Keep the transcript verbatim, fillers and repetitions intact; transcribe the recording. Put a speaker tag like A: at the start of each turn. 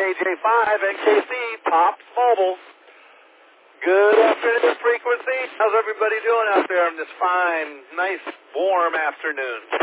A: J five, N K C, Pops Mobile. Good afternoon, Frequency. How's everybody doing out there on this fine, nice, warm afternoon?